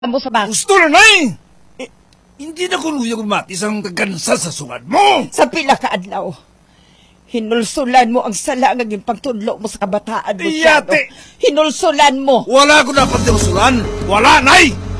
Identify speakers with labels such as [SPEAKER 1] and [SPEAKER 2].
[SPEAKER 1] mo sa bang.
[SPEAKER 2] Gusto na, nay! Hindi na kuluyag matis ang kagansa sa sungad mo!
[SPEAKER 1] Sa pila ka adlaw, hinulsulan mo ang sala ng iyong pagtudlo mo sa kabataan mo,
[SPEAKER 2] Iyate!
[SPEAKER 1] Hinulsulan mo!
[SPEAKER 2] Wala ko dapat yung sulan! Wala, nay!